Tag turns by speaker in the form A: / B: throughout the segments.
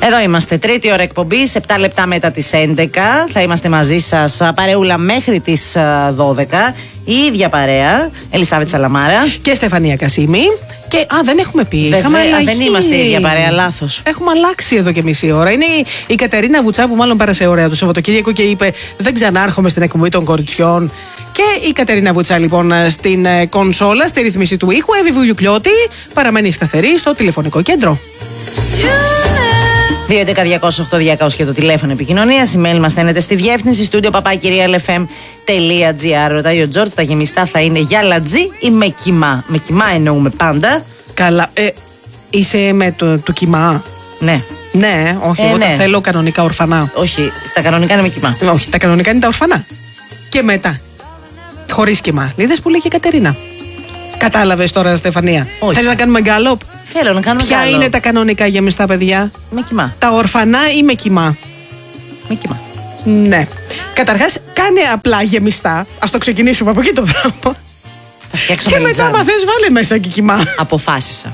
A: Εδώ είμαστε, τρίτη ώρα εκπομπής, 7 λεπτά μετά τις 11. Θα είμαστε μαζί σας παρεούλα μέχρι τις 12. Η ίδια παρέα, Ελισάβετ Σαλαμάρα
B: και Στεφανία Κασίμη. Και δεν έχουμε πει.
A: Δεν είμαστε η ίδια παρέα, λάθος.
B: Έχουμε αλλάξει εδώ και μισή ώρα. Είναι η Κατερίνα Βουτσά που μάλλον πέρασε ωραία το Σαββατοκύριακο και είπε: δεν ξανάρχομαι στην εκπομπή των κοριτσιών. Και η Κατερίνα Βουτσά λοιπόν στην κονσόλα, στη ρύθμιση του ήχου. Εύη Βουλιουκλιώτη παραμένει σταθερή στο τηλεφωνικό κέντρο.
A: 2.11.208.200 και το τηλέφωνο επικοινωνίας. Email μας στέλνετε στη διεύθυνση studio papakirialfm.gr. Ρωτάει ο Τζόρτ, τα γεμιστά θα είναι γυαλατζή ή με κιμά? Με κιμά εννοούμε πάντα.
B: Καλά. Είσαι με το κιμά?
A: Ναι.
B: Ναι, όχι, εγώ τα θέλω κανονικά ορφανά.
A: Όχι, τα κανονικά είναι με κιμά.
B: Όχι, τα κανονικά είναι τα ορφανά. Και μετά, χωρίς κιμά. Είδες που λέει και η Κατερίνα. Κατάλαβες τώρα, Στεφανία? Θέλεις να κάνουμε γκάλοπ?
A: Θέλω να κάνουμε
B: γκάλοπ. Ποια είναι τα κανονικά γεμιστά, παιδιά?
A: Με κιμά.
B: Τα ορφανά ή με κιμά?
A: Με κιμά.
B: Ναι. Καταρχάς, κάνε απλά γεμιστά. Ας το ξεκινήσουμε από εκεί το πράγμα. Και μετά, άμα θες, βάλε μέσα και κιμά.
A: Αποφάσισα.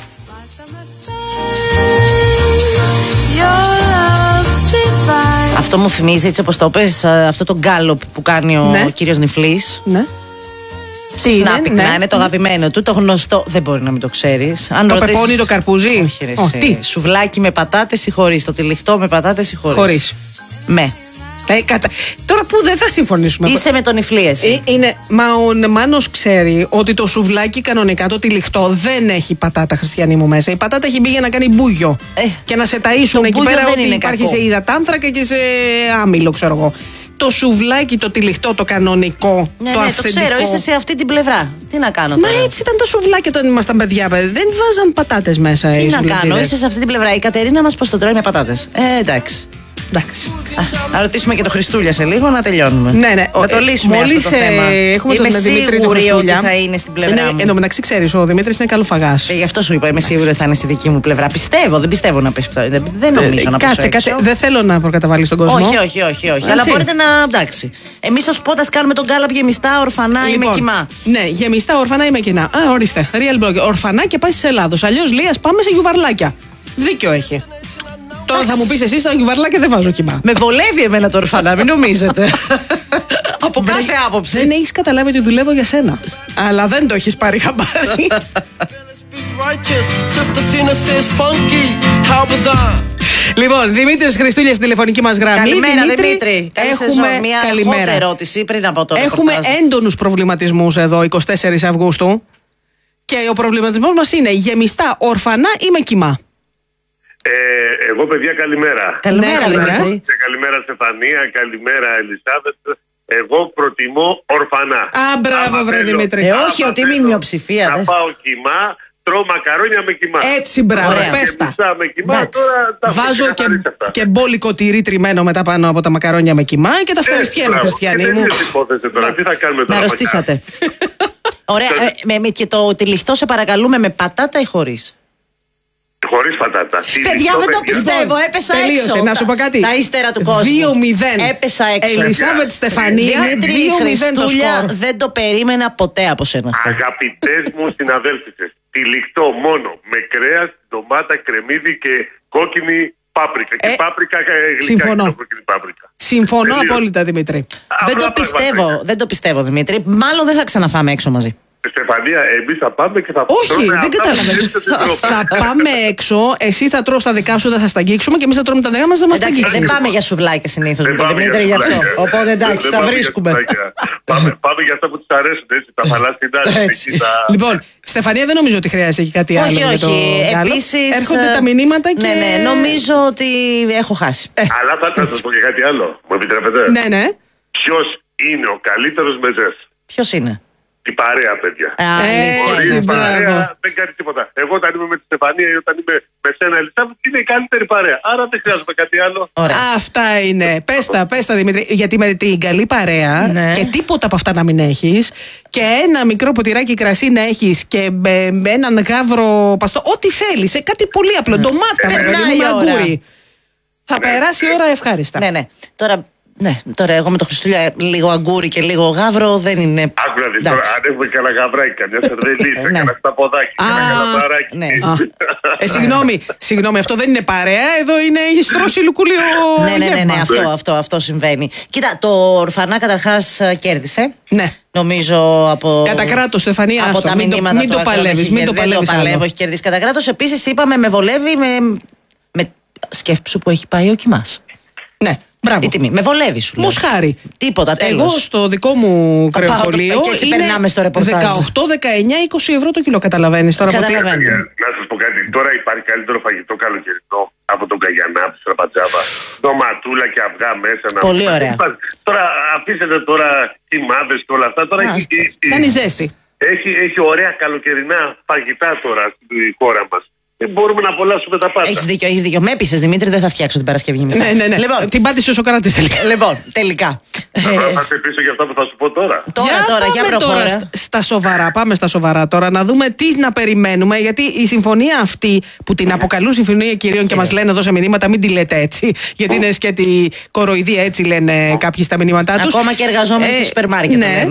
A: Αυτό μου θυμίζει, έτσι όπως το πες, αυτό το γκάλοπ που κάνει ο κύριος Νιφλής.
B: Ναι.
A: Να πυκνά, είναι το αγαπημένο του, το γνωστό. Δεν μπορεί να μην το ξέρεις.
B: Το πεπόνι, το καρπούζι.
A: Όχι, σουβλάκι με πατάτες ή χωρίς? Το τυλιχτό με πατάτες ή χωρίς?
B: Χωρίς.
A: Με.
B: Τώρα που δεν θα συμφωνήσουμε.
A: Είσαι με τον Ιφλή εσύ.
B: Μα ο Μάνος ξέρει ότι το σουβλάκι κανονικά, το τυλιχτό, δεν έχει πατάτα, Χριστιανή μου, μέσα. Η πατάτα έχει μπει για να κάνει μπούγιο. Και να σε ταΐσουν εκεί πέρα ότι υπάρχει κακό. Σε υδατάνθρακα και σε άμυλο, ξέρω εγώ. Το σουβλάκι, το τυλιχτό, το κανονικό, το αυθεντικό.
A: Το ξέρω, είσαι σε αυτή την πλευρά. Τι να κάνω τώρα?
B: Μα έτσι ήταν το σουβλάκι όταν ήμασταν παιδιά. Δεν βάζαν πατάτες μέσα.
A: Τι να κάνω, είσαι σε αυτή την πλευρά. Η Κατερίνα μας πώς το τρώει με πατάτες? Εντάξει. Να ρωτήσουμε και το Χριστούλια σε λίγο να τελειώνουμε.
B: Ναι.
A: Να το λύσουμε αυτό το θέμα.
B: Έχουμε τον Δημήτρη του Χριστούλια.
A: Ότι θα είναι στην πλευρά μου.
B: Εν τω μεταξύ, ξέρεις, ο Δημήτρης είναι καλοφαγάς.
A: Γι' αυτό σου είπα, είμαι σίγουρη ότι θα είναι στη δική μου πλευρά. Δεν πιστεύω να πέφτω. Δεν νομίζω να πέσω.
B: Κάτσε, δεν θέλω να προκαταβάλεις τον κόσμο.
A: Όχι. Αλλά μπορείτε να. Εντάξει. Εμείς ως πότας κάνουμε τον γκάλαπ γεμιστά, ορφανά ή με κιμά.
B: Ναι, γεμιστά, ορφανά ή με κιμά. Ορίστε. Real blog. Ορφανά και πάει σε Ελλάδος. Αλλιώς λέει, ας πάμε σε γιουβαρλάκια. Δίκιο έχει. Τώρα θα μου πεις εσύ, στα γιουβαρλάκια δεν βάζω κιμά.
A: Με βολεύει εμένα το ορφανά, μην νομίζετε. Από κάθε άποψη.
B: Δεν έχεις καταλάβει ότι δουλεύω για σένα. Αλλά δεν το έχεις πάρει χαμπάρι. Λοιπόν, Δημήτρης Χριστούλια στην τηλεφωνική μας γραμμή.
A: Καλημέρα, Δημήτρη. Έχουμε μια hot ερώτηση πριν από το
B: Έχουμε έντονους προβληματισμούς εδώ, 24 Αυγούστου. Και ο προβληματισμός μας είναι γεμιστά, ορφανά ή με κιμά?
C: Εγώ, παιδιά, καλημέρα.
A: Καλημέρα.
C: Καλημέρα, Στεφανία. Καλημέρα, Ελισάβετ. Εγώ προτιμώ ορφανά.
B: Μπράβο, βρε Δημήτρη.
A: Όχι, ότι είμαι η μειοψηφία.
C: Να πάω κιμά, τρώω μακαρόνια με κιμά.
B: Έτσι, μπράβο, πες τα. Βάζω και μπόλικο τυρί τριμμένο μετά πάνω από τα μακαρόνια με κιμά και τα ευχαριστιέμαι, Χριστιανή μου.
C: Τι θα κάνουμε τώρα?
A: Με αρρωστήσατε. Ωραία. Και το τυλιχτό, σε παρακαλούμε, με πατάτα ή χωρίς?
C: Χωρίς πατάτα.
A: Παιδιά, δεν το πιστεύω. Έπεσα έξω.
B: Να σου πω κάτι.
A: Τα ύστερα του κόσμου.
B: 2-0.
A: Έπεσα έξω.
B: Ελισάβετ Στεφανία.
A: Δημήτρη Χριστούλια, δεν το περίμενα ποτέ από σένα.
C: Αγαπητές μου συναδέλφισες, τυλιχτό μόνο με κρέας, ντομάτα, κρεμμύδι και κόκκινη πάπρικα. Και πάπρικα γλυκά.
B: Συμφωνώ απόλυτα, Δημήτρη.
A: Δεν το πιστεύω, Δημήτρη. Μάλλον δεν θα ξαναφάμε έξω μαζί.
C: Στεφανία, εμείς θα πάμε και θα
B: όχι, δεν κατάλαβες. Θα πάμε έξω, εσύ θα τρως τα δικά σου, δεν θα στα αγγίξουμε και εμείς θα τρώμε τα δικά μας, δεν μας τα αγγίξουμε.
A: Δεν πάμε για σουβλάκια συνήθως με τον Δημήτρη γι' αυτό. Οπότε εντάξει, τα βρίσκουμε.
C: Πάμε για αυτά που τους αρέσουν, έτσι, τα φαλάστινα.
B: Λοιπόν, Στεφανία, δεν νομίζω ότι χρειάζεται κάτι άλλο.
A: Όχι. Επίσης.
B: Έρχονται τα μηνύματα και.
A: Ναι, νομίζω ότι έχω χάσει.
C: Αλλά θα σας πω και κάτι άλλο. Μου επιτρέπετε?
B: Ναι.
C: Ποιος είναι ο καλύτερος μεζές?
A: Ποιος είναι?
C: Η παρέα, παιδιά.
B: Χωρίς
C: παρέα δεν κάνει τίποτα. Εγώ όταν είμαι με τη Στεφανία ή όταν είμαι με σένα, Ελισάβετ, είναι η καλύτερη παρέα. Άρα δεν χρειάζομαι κάτι άλλο.
B: Αυτά είναι. Πες τα, Δημήτρη. Γιατί με την καλή παρέα και τίποτα από αυτά να μην έχεις και ένα μικρό ποτηράκι κρασί να έχεις και με έναν γάβρο παστό, ό,τι θέλεις. Κάτι πολύ απλό. Ντομάτα με αγκούρι. Θα περάσει η ώρα ευχάριστα.
A: Ναι. Τώρα Ναι, τώρα εγώ με το Χριστούλια λίγο αγκούρι και λίγο γάβρο δεν είναι.
C: Άκουρα δεις τώρα, αν έχουμε κανένα γαβράκι, καμιά σερβελίτσα, κανένα σταποδάκι, κανένα καλαμαράκι.
A: Ναι.
B: Συγγνώμη, αυτό δεν είναι παρέα, εδώ είναι η στρώση λουκούλιο.
A: Ναι, αυτό συμβαίνει. Κοίτα, το Ορφανά καταρχάς κέρδισε.
B: Ναι.
A: Νομίζω από.
B: Κατά κράτος, Στεφανία,
A: από τα μηνύματα
B: μην το παλεύεις.
A: Δεν το παλεύω, έχει κερδίσει κατά κράτος. Επίσης, είπαμε, με βολεύει με σκέψου που έχει πάει ο Κιμάς.
B: Ναι. Μπράβο.
A: Η τιμή. Με βολεύει, σου λέω.
B: Μοσχάρι.
A: Τίποτα, τέλος.
B: Εγώ στο δικό μου κρεοπολείο
A: είναι
B: στο 18, 19, 20 ευρώ το κιλό. Καταλαβαίνεις τώρα.
C: Να σας πω κάτι. Τώρα υπάρχει καλύτερο φαγητό καλοκαιρινό από τον καγιανά, από τη στραπατζάβα. Ντοματούλα και αυγά μέσα.
A: Πολύ ωραία.
C: Τώρα αφήσετε τώρα κοιμάδες και όλα αυτά. Τώρα
B: κάνει ζέστη.
C: Έχει ωραία καλοκαιρινά φαγητά τώρα στη χώρα μας. Μπορούμε να απολαύσουμε τα πάντα.
A: Έχεις δίκιο. Με έπεισες, Δημήτρη, δεν θα φτιάξω την Παρασκευή.
B: Ναι.
A: Λοιπόν,
B: την πάτησε ο Σοκράτης τελικά.
A: Λοιπόν, τελικά.
C: Θα σε πείσω για αυτά που θα σου πω τώρα.
A: Για προχώρα.
B: Στα σοβαρά. Πάμε στα σοβαρά τώρα να δούμε τι να περιμένουμε. Γιατί η συμφωνία αυτή που την αποκαλούν συμφωνία κυρίων και μας λένε εδώ σε μηνύματα, μην τη λέτε έτσι. Γιατί είναι σκέτη κοροϊδία, έτσι λένε κάποιοι στα μηνύματά τους.
A: Ακόμα και εργαζόμενοι στο σούπερ μάρκετ.
B: Ναι.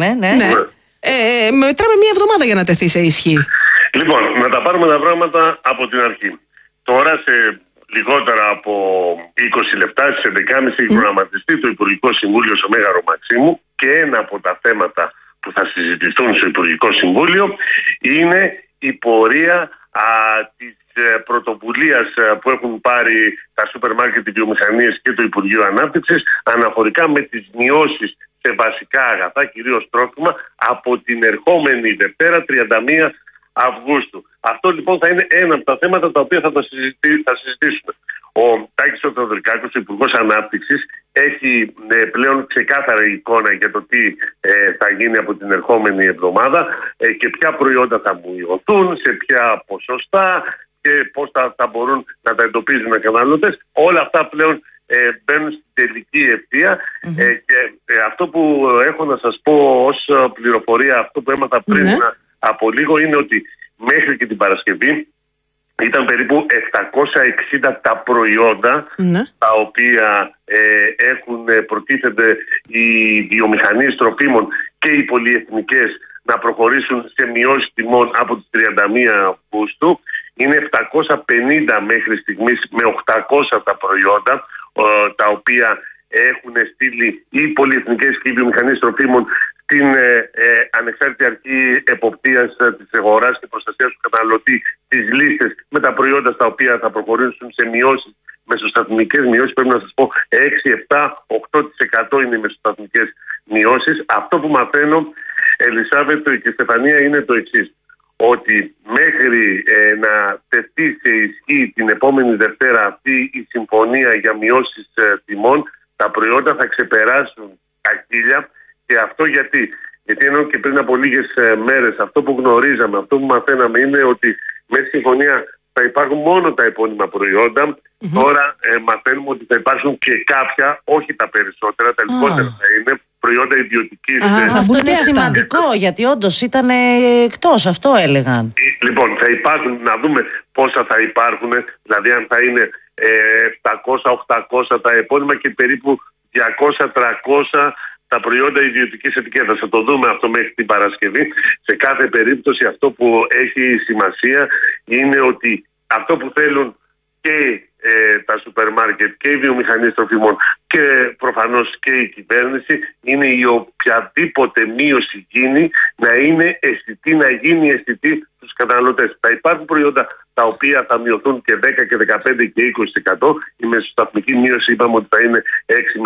B: Μετράμε μία εβδομάδα για να τεθεί σε ισχύ.
C: Λοιπόν, να τα πάρουμε τα πράγματα από την αρχή. Τώρα σε λιγότερα από 20 λεπτά, στις 11.30 έχει προγραμματιστεί το Υπουργικό Συμβούλιο στο Μέγαρο Μαξίμου και ένα από τα θέματα που θα συζητηθούν στο Υπουργικό Συμβούλιο είναι η πορεία της πρωτοβουλίας που έχουν πάρει τα σούπερ μάρκετ, οι βιομηχανίες και το Υπουργείο Ανάπτυξης αναφορικά με τις μειώσεις σε βασικά αγαθά, κυρίως τρόφιμα, από την ερχόμενη Δευτέρα 31 Αυγούστου. Αυτό λοιπόν θα είναι ένα από τα θέματα τα οποία θα συζητήσουμε. Ο Τάκης ο Θεοδωρικάκος, ο Υπουργός Ανάπτυξης, έχει πλέον ξεκάθαρη εικόνα για το τι θα γίνει από την ερχόμενη εβδομάδα και ποια προϊόντα θα μειωθούν, σε ποια ποσοστά και πώς θα μπορούν να τα εντοπίζουν οι καταναλωτές. Όλα αυτά πλέον μπαίνουν στην τελική ευθεία και αυτό που έχω να σας πω ως πληροφορία, αυτό που έμαθα πριν από λίγο, είναι ότι μέχρι και την Παρασκευή ήταν περίπου 760 τα προϊόντα τα οποία προτίθενται οι βιομηχανίες τροφίμων και οι πολυεθνικές να προχωρήσουν σε μειώσεις τιμών από τις 31 Αυγούστου. Είναι 750 μέχρι στιγμής με 800 τα προϊόντα τα οποία έχουν στείλει οι πολυεθνικές και οι βιομηχανίες τροφίμων στην Ανεξάρτητη Αρχή Εποπτείας της Αγοράς και Προστασίας του Καταναλωτή τις λίστες με τα προϊόντα στα οποία θα προχωρήσουν σε μειώσεις, μεσοσταθμικές μειώσεις. Πρέπει να σας πω 6, 7, 8% είναι οι μεσοσταθμικές μειώσεις. Αυτό που μαθαίνω, Ελισάβετ και Στεφανία, είναι το εξής. Ότι μέχρι να τεθεί σε ισχύ την επόμενη Δευτέρα αυτή η συμφωνία για μειώσεις τιμών, τα προϊόντα θα ξεπεράσουν τα 1.000. Και αυτό γιατί ενώ και πριν από λίγες μέρες αυτό που γνωρίζαμε, αυτό που μαθαίναμε είναι ότι με τη συμφωνία θα υπάρχουν μόνο τα επώνυμα προϊόντα. Τώρα μαθαίνουμε ότι θα υπάρξουν και κάποια, όχι τα περισσότερα, τα λιγότερα θα είναι προϊόντα ιδιωτικής.
A: Αυτό είναι σημαντικό, γιατί όντως ήταν εκτός, αυτό έλεγαν.
C: Λοιπόν, θα υπάρχουν, να δούμε πόσα θα υπάρχουν, δηλαδή αν θα είναι 700-800 τα επώνυμα και περίπου 200-300 τα προϊόντα ιδιωτικής ετικέτας. Θα το δούμε αυτό μέχρι την Παρασκευή. Σε κάθε περίπτωση αυτό που έχει σημασία είναι ότι αυτό που θέλουν και τα σούπερ μάρκετ και οι βιομηχανίες τροφίμων και προφανώς και η κυβέρνηση είναι η οποιαδήποτε μείωση γίνει να είναι αισθητή, να γίνει αισθητή στους καταναλωτές. Θα υπάρχουν προϊόντα τα οποία θα μειωθούν και 10 και 15 και 20%. Η μεσοσταθμική μείωση είπαμε ότι θα είναι 6 με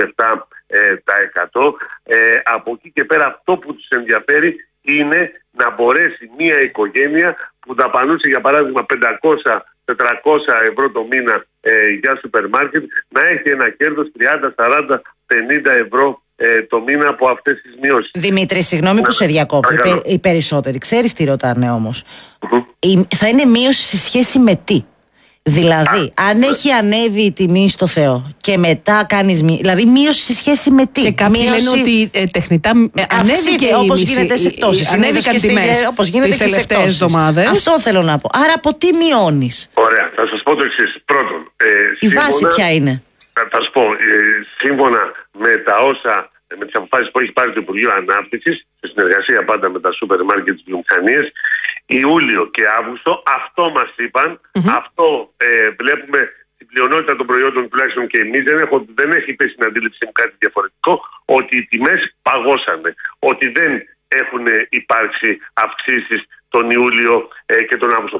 C: 7%. Από εκεί και πέρα αυτό που τους ενδιαφέρει είναι να μπορέσει μια οικογένεια που δαπανούσε για παράδειγμα 500-400 ευρώ το μήνα για σούπερ μάρκετ να έχει ένα κέρδος 30, 40, 50 ευρώ το μήνα από αυτές τις μειώσεις.
A: Δημήτρη, συγγνώμη που σε διακόπτω. Οι περισσότεροι, ξέρεις τι ρωτάνε όμως. Θα είναι μείωση σε σχέση με τι? Δηλαδή, αν έχει ανέβει η τιμή στο Θεό και μετά κάνεις δηλαδή μείωση σε σχέση με τι?
B: Και κάποιοι λένε ότι τεχνητά ανέβηκε
A: όπως γίνεται σε πτώσεις.
B: Ανέβηκαν τιμές
A: όπως γίνεται
B: τις
A: και σε
B: τελευταίες
A: πτώσεις.
B: εβδομάδες.
A: Αυτό θέλω να πω. Άρα από τι μειώνεις?
C: Ωραία, θα σας πω το εξής. Πρώτον,
A: η βάση ποια είναι?
C: Θα σας πω, σύμφωνα με τις αποφάσεις που έχει πάρει το Υπουργείο Ανάπτυξης, σε συνεργασία πάντα με τα σούπερ μάρκετ και τις βιομηχανίες, Ιούλιο και Αύγουστο. Αυτό μας είπαν, αυτό βλέπουμε στην πλειονότητα των προϊόντων, τουλάχιστον και εμείς, δεν έχει πέσει στην αντίληψη μου κάτι διαφορετικό, ότι οι τιμές παγώσανε, ότι δεν έχουν υπάρξει αυξήσεις τον Ιούλιο και τον Αύγουστο.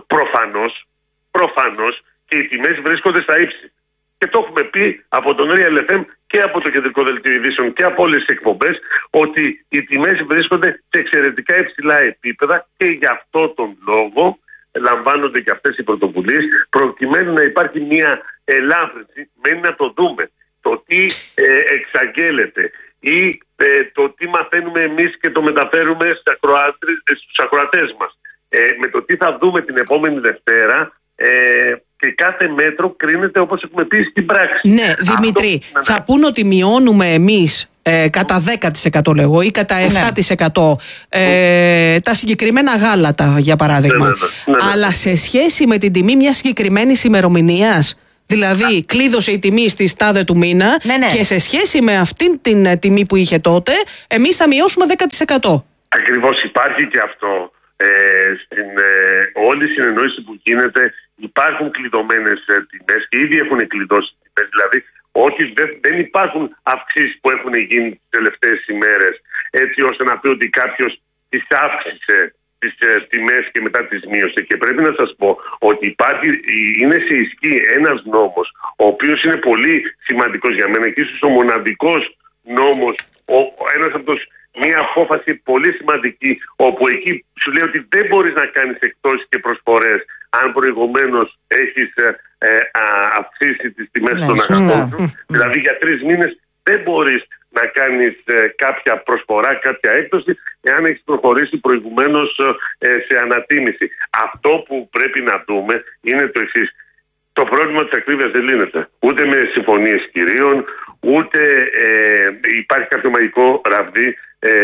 C: Προφανώς και οι τιμές βρίσκονται στα ύψη. Και το έχουμε πει από τον Real FM και από το Κεντρικό Δελτίο Ειδήσεων και από όλες τις εκπομπές, ότι οι τιμές βρίσκονται σε εξαιρετικά υψηλά επίπεδα και γι' αυτό τον λόγο λαμβάνονται και αυτές οι πρωτοβουλίες, προκειμένου να υπάρχει μια ελάφρυνση. Μένει να το δούμε. Το τι εξαγγέλλεται ή το τι μαθαίνουμε εμείς και το μεταφέρουμε στους ακροατές μας. Με το τι θα δούμε την επόμενη Δευτέρα, και κάθε μέτρο κρίνεται όπως έχουμε πει στην πράξη.
B: Ναι, Δημήτρη, θα πούν ότι μειώνουμε εμείς κατά 10% λέγω ή κατά 7% τα συγκεκριμένα γάλατα, για παράδειγμα. Αλλά σε σχέση με την τιμή μιας συγκεκριμένης ημερομηνίας, δηλαδή κλείδωσε η τιμή στη τάδε του μήνα και σε σχέση με αυτήν την τιμή που είχε τότε, εμείς θα μειώσουμε 10%.
C: Ακριβώς, υπάρχει και αυτό. Στην όλη συνεννόηση που γίνεται υπάρχουν κλειδωμένες τιμές και ήδη έχουν κλειδώσει τιμές, δηλαδή ότι δεν υπάρχουν αυξήσεις που έχουν γίνει τις τελευταίες ημέρες, έτσι ώστε να πει ότι κάποιος τις αύξησε τις τιμές και μετά τις μείωσε. Και πρέπει να σας πω ότι είναι σε ισχύ ένας νόμος, ο οποίος είναι πολύ σημαντικός για μένα και ίσως ο μοναδικός νόμος, ένας από τους, μια απόφαση πολύ σημαντική, όπου εκεί σου λέει ότι δεν μπορείς να κάνεις εκπτώσεις και προσφορές αν προηγουμένως έχεις αυξήσει τις τιμές των αγαθών σου. Δηλαδή για 3 μήνες δεν μπορείς να κάνεις κάποια προσφορά, κάποια έκπτωση, εάν έχεις προχωρήσει προηγουμένως σε ανατίμηση. Αυτό που πρέπει να δούμε είναι το εξής. Το πρόβλημα της ακρίβειας δεν λύνεται ούτε με συμφωνίες κυρίων, ούτε υπάρχει κάποιο μαγικό ραβδί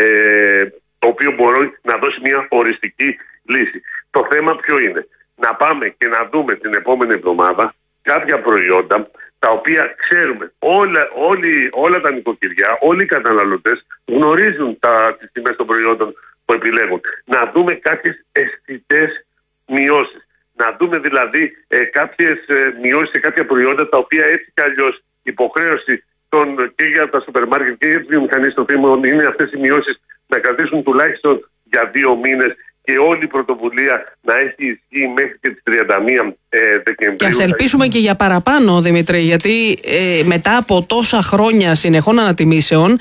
C: το οποίο μπορεί να δώσει μια οριστική λύση. Το θέμα ποιο είναι? Να πάμε και να δούμε την επόμενη εβδομάδα κάποια προϊόντα τα οποία ξέρουμε όλα τα νοικοκυριά, όλοι οι καταναλωτές γνωρίζουν τις τιμές των προϊόντων που επιλέγουν. Να δούμε κάποιες αισθητές μειώσεις. Να δούμε δηλαδή κάποιες μειώσεις σε κάποια προϊόντα τα οποία έτσι κι αλλιώς υποχρέωση και για τα σούπερ μάρκετ και για τις βιομηχανίες των φήμων είναι αυτές οι μειώσεις να κρατήσουν τουλάχιστον για 2 μήνες και όλη η πρωτοβουλία να έχει ισχύ μέχρι και τις 31 Δεκεμβρίου.
B: Και ας ελπίσουμε και για παραπάνω, Δημήτρη, γιατί μετά από τόσα χρόνια συνεχών ανατιμήσεων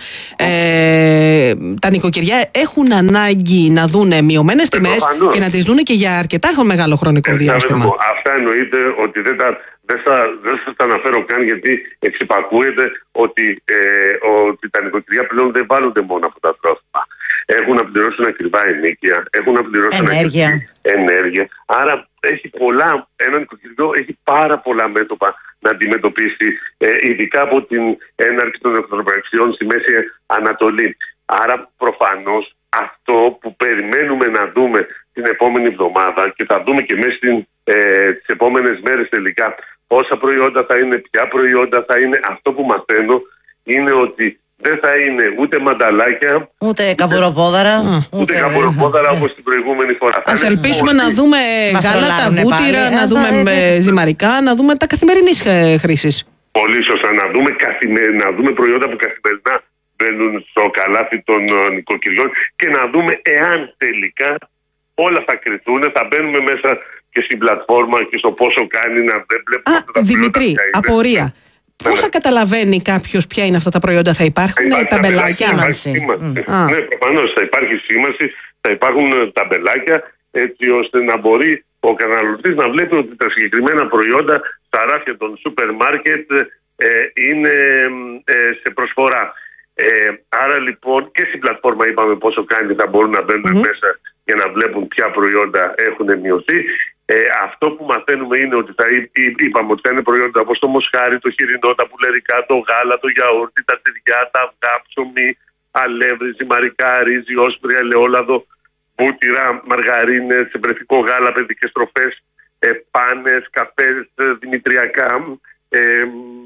B: τα νοικοκυριά έχουν ανάγκη να δούνε μειωμένες τιμές και να τις δούνε και για αρκετά μεγάλο χρονικό διάστημα.
C: Αυτά εννοείται ότι δεν θα τα αναφέρω καν, γιατί εξυπακούεται ότι τα νοικοκυριά πλέον δεν βάλλονται μόνο από τα τρόφιμα. Έχουν να πληρώσουν ακριβά ενοίκια, έχουν να πληρώσουν ενέργεια. Άρα ένα νοικοκυριό έχει πάρα πολλά μέτωπα να αντιμετωπίσει, ειδικά από την έναρξη των εχθροπραξιών στη Μέση Ανατολή. Άρα προφανώς αυτό που περιμένουμε να δούμε την επόμενη εβδομάδα, και θα δούμε και μέσα τις επόμενες μέρες τελικά πόσα προϊόντα θα είναι, ποια προϊόντα θα είναι, αυτό που μαθαίνω είναι ότι δεν θα είναι ούτε μανταλάκια,
A: ούτε καβουροπόδαρα,
C: ούτε καβουροπόδαρα όπως την προηγούμενη φορά.
B: Ας ελπίσουμε να δούμε γάλατα, βούτυρα, να δούμε ζυμαρικά, να δούμε τα καθημερινής χρήσης.
C: Πολύ σωστά, να δούμε προϊόντα που καθημερινά μπαίνουν στο καλάθι των νοικοκυριών και να δούμε εάν τελικά όλα θα κρυθούν, θα μπαίνουμε μέσα και στην πλατφόρμα και στο πόσο κάνει να δεν βλέπουμε.
B: Δημητρή, απορία. Πώς θα καταλαβαίνει κάποιος ποια είναι αυτά τα προϊόντα? Θα υπάρχουν ταμπελάκια?
C: Ναι, προφανώς θα υπάρχει σήμανση, θα υπάρχουν ταμπελάκια, έτσι ώστε να μπορεί ο καταναλωτής να βλέπει ότι τα συγκεκριμένα προϊόντα στα ράφια των σούπερ μάρκετ είναι σε προσφορά. Άρα λοιπόν και στην πλατφόρμα είπαμε πόσο κάνει, θα μπορούν να μπαίνουν μέσα για να βλέπουν ποια προϊόντα έχουν μειωθεί. Αυτό που μαθαίνουμε είναι ότι είπαμε ότι θα είναι προϊόντα όπως το μοσχάρι, το χοιρινό, τα πουλερικά, το γάλα, το γιαούρτι, τα τυριά, τα αυγά, ψωμί, αλεύρι, ζυμαρικά, ρύζι, όσπρια, ελαιόλαδο, βούτυρα, μαργαρίνες, βρεφικό γάλα, παιδικές τροφές, πάνες, καφές, δημητριακά,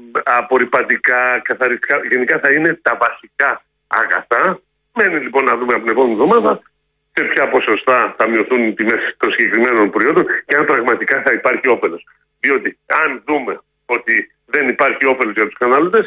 C: απορρυπαντικά, καθαριστικά, γενικά θα είναι τα βασικά αγαθά. Μένει λοιπόν να δούμε από την επόμενη εβδομάδα σε ποια ποσοστά θα μειωθούν οι τιμές των συγκεκριμένων προϊόντων και αν πραγματικά θα υπάρχει όφελος. Διότι αν δούμε ότι δεν υπάρχει όφελος για τους καταναλωτές,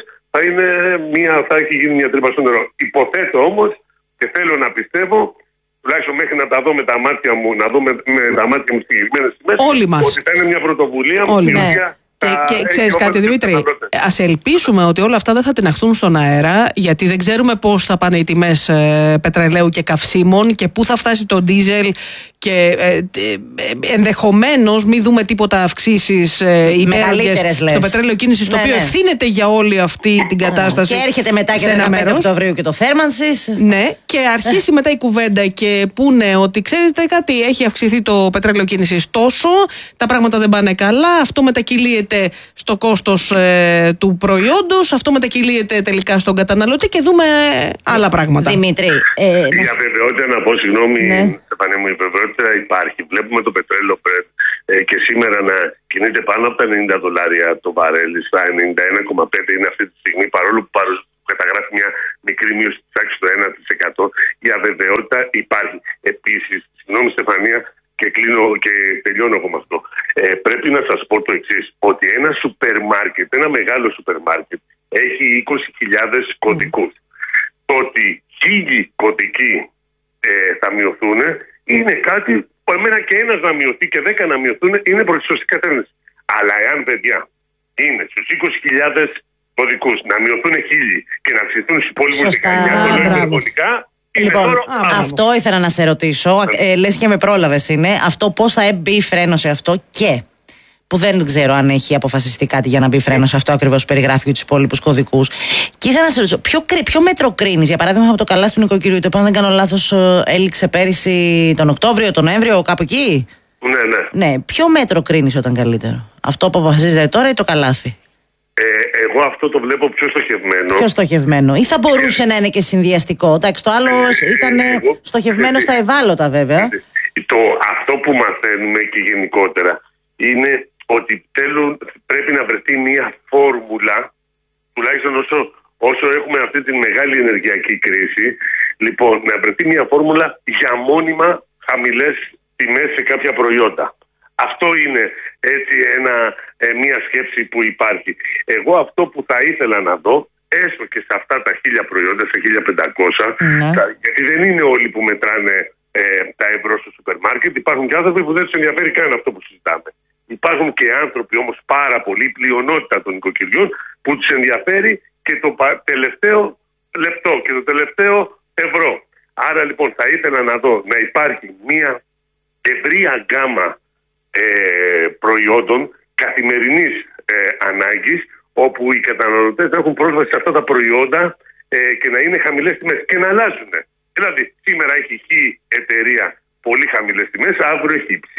C: θα έχει γίνει μια τρύπα στο νερό. Υποθέτω όμως και θέλω να πιστεύω, τουλάχιστον μέχρι να τα δω με τα μάτια μου, να δούμε με τα μάτια μου συγκεκριμένες τιμές, ότι θα είναι μια πρωτοβουλία η οποία.
B: Και ξέρεις κάτι, Δημήτρη, ας ελπίσουμε ότι όλα αυτά δεν θα τιναχθούν στον αέρα, γιατί δεν ξέρουμε πώς θα πάνε οι τιμές πετρελαίου και καυσίμων και πού θα φτάσει το ντίζελ και ενδεχομένως μην δούμε τίποτα αυξήσεις υπέρογγες στο πετρέλαιο κίνησης, το οποίο ευθύνεται για όλη αυτή την κατάσταση.
A: Και έρχεται μετά και 15 Οκτωβρίου και το θέρμανσης.
B: Ναι, και αρχίσει μετά η κουβέντα και πούνε ότι ξέρετε κάτι, έχει αυξηθεί το πετρέλαιο κίνησης τόσο, τα πράγματα δεν πάνε καλά, αυτό μετακυλίεται στο κόστος του προϊόντος, αυτό μετακυλίεται τελικά στον καταναλωτή και δούμε άλλα πράγματα.
A: Δημήτρη,
C: για βεβαιότητα να πω, συγγνώμη, Στεφανία μου, η βεβαιότητα υπάρχει. Βλέπουμε το πετρέλαιο και σήμερα να κινείται πάνω από τα $90 το βαρέλι, στα 91,5 είναι αυτή τη στιγμή, παρόλο που καταγράφει μια μικρή μείωση της τάξης του 1%. Η αβεβαιότητα υπάρχει. Επίσης, συγγνώμη Στεφανία, και κλείνω και τελειώνω εγώ με αυτό. Πρέπει να σας πω το εξής, ότι ένα σούπερ μάρκετ, ένα μεγάλο σούπερ μάρκετ, έχει 20.000 κωδικούς. Το ότι 1.000 κωδικοί θα μειωθούν είναι κάτι που εμένα και ένας να μειωθεί και 10 να μειωθούν είναι προς τη σωστή κατεύθυνση. Αλλά εάν, παιδιά, είναι στους 20.000 κωδικούς να μειωθούν 1.000 και να αυξηθούν στους υπόλοιπους 19, το λέω υπερβολικά.
A: Λοιπόν, αυτό ήθελα να σε ρωτήσω. Λες και με πρόλαβες είναι. Αυτό πώς θα μπει φρένο σε αυτό και που δεν ξέρω αν έχει αποφασιστεί κάτι για να μπει φρένο σε αυτό ακριβώς που περιγράφει για τους υπόλοιπους κωδικούς. Και ήθελα να σε ρωτήσω, ποιο μέτρο κρίνεις? Για παράδειγμα, από το καλάθι του νοικοκυριού, το οποίο αν δεν κάνω λάθος έληξε πέρυσι τον Οκτώβριο, τον Νοέμβριο, κάπου εκεί. Ναι. Ποιο μέτρο κρίνεις όταν καλύτερο? Αυτό που αποφασίζεται τώρα ή το καλάθι?
C: Εγώ αυτό το βλέπω πιο στοχευμένο.
A: Πιο στοχευμένο. Ή θα μπορούσε να είναι και συνδυαστικό? Εντάξει, το άλλο ήταν στοχευμένο στα ευάλωτα βέβαια.
C: Αυτό που μαθαίνουμε και γενικότερα είναι ότι πρέπει να βρεθεί μια φόρμουλα, τουλάχιστον όσο έχουμε αυτή τη μεγάλη ενεργειακή κρίση, λοιπόν, να βρεθεί μια φόρμουλα για μόνιμα χαμηλές τιμές σε κάποια προϊόντα. Αυτό είναι έτσι μια σκέψη που υπάρχει. Εγώ αυτό που θα ήθελα να δω, έστω και σε αυτά τα 1.000 προϊόντα, σε 1.500, γιατί δεν είναι όλοι που μετράνε τα ευρώ στο σούπερ μάρκετ, υπάρχουν και άνθρωποι που δεν τους ενδιαφέρει καν αυτό που συζητάμε. Υπάρχουν και άνθρωποι όμως πάρα πολύ, η πλειονότητα των νοικοκυριών, που τους ενδιαφέρει και το τελευταίο λεπτό και το τελευταίο ευρώ. Άρα λοιπόν θα ήθελα να δω να υπάρχει μια ευρία γκάμα προϊόντων καθημερινής ανάγκης, όπου οι καταναλωτές έχουν πρόσβαση σε αυτά τα προϊόντα και να είναι χαμηλές τιμές και να αλλάζουν. Δηλαδή σήμερα έχει Χ εταιρεία πολύ χαμηλές τιμές, αύριο έχει Ψ,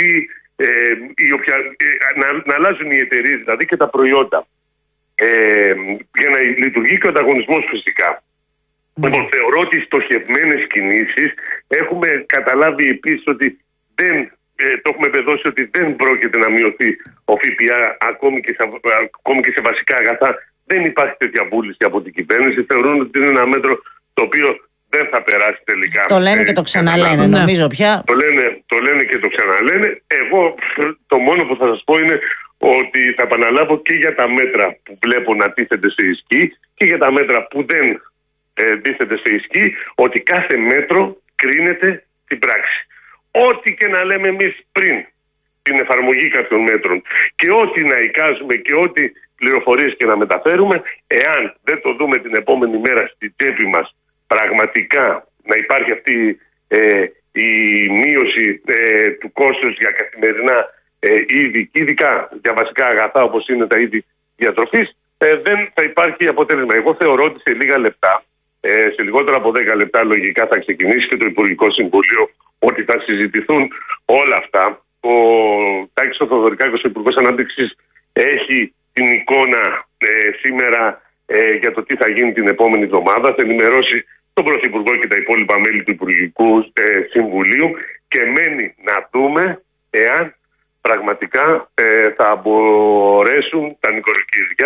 C: να αλλάζουν οι εταιρείες δηλαδή και τα προϊόντα για να λειτουργεί και ο ανταγωνισμός φυσικά. Λοιπόν, θεωρώ ότι οι στοχευμένες κινήσεις έχουμε καταλάβει επίσης ότι το έχουμε επεδώσει ότι δεν πρόκειται να μειωθεί ο ΦΠΑ ακόμη και σε βασικά αγαθά. Δεν υπάρχει τέτοια βούληση από την κυβέρνηση. Θεωρούν ότι είναι ένα μέτρο το οποίο δεν θα περάσει τελικά.
A: Το λένε και το ξαναλένε, νομίζω πια.
C: Το λένε και το ξαναλένε. Εγώ το μόνο που θα σας πω είναι ότι θα επαναλάβω και για τα μέτρα που βλέπω να τίθενται σε ισχύ και για τα μέτρα που δεν τίθενται σε ισχύ, ότι κάθε μέτρο κρίνεται στην πράξη. Ό,τι και να λέμε εμείς πριν την εφαρμογή κάποιων μέτρων και ό,τι να εικάζουμε και ό,τι πληροφορίες και να μεταφέρουμε, εάν δεν το δούμε την επόμενη μέρα στη τσέπη μας πραγματικά να υπάρχει αυτή η μείωση του κόστους για καθημερινά είδη, ειδικά για βασικά αγαθά όπως είναι τα είδη διατροφής, δεν θα υπάρχει αποτέλεσμα. Εγώ θεωρώ ότι σε λίγα λεπτά, σε λιγότερα από 10 λεπτά λογικά θα ξεκινήσει και το Υπουργικό Συμβούλιο, ότι θα συζητηθούν όλα αυτά. Ο Τάκης ο Θοδωρικάκος, ο Υπουργός Ανάπτυξης, έχει την εικόνα σήμερα για το τι θα γίνει την επόμενη εβδομάδα. Θα ενημερώσει τον Πρωθυπουργό και τα υπόλοιπα μέλη του Υπουργικού Συμβουλίου και μένει να δούμε εάν πραγματικά θα μπορέσουν τα νοικοκυριά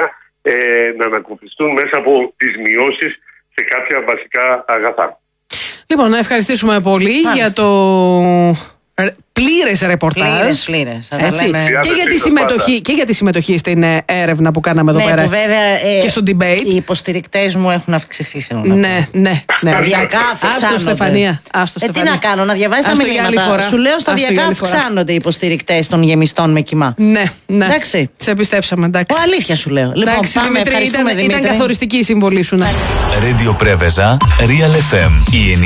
C: να ανακουφιστούν μέσα από τις μειώσεις σε κάποια βασικά αγαθά.
B: Λοιπόν, να ευχαριστήσουμε πολύ για το πλήρες ρεπορτάζ.
A: Πλήρες.
B: Και για τη συμμετοχή στην έρευνα που κάναμε εδώ πέρα.
A: Βέβαια,
B: και στο debate.
A: Οι υποστηρικτές μου έχουν αυξηθεί, θέλω να πω.
B: Ναι.
A: Σταδιακά αυξάνονται.
B: Άστο, Στεφανία.
A: Τι να κάνω, να διαβάζεις τα μηνύματα. Σου λέω σταδιακά αυξάνονται οι υποστηρικτές των γεμιστών με κοιμά.
B: Ναι.
A: Εντάξει.
B: Σε πιστέψαμε, εντάξει.
A: Αλήθεια σου λέω. Λοιπόν, πάμε, ευχαριστούμε, Δημήτρη.
B: Ήταν καθοριστική η συμβολή σου.
D: Radio Preveza, Real FM.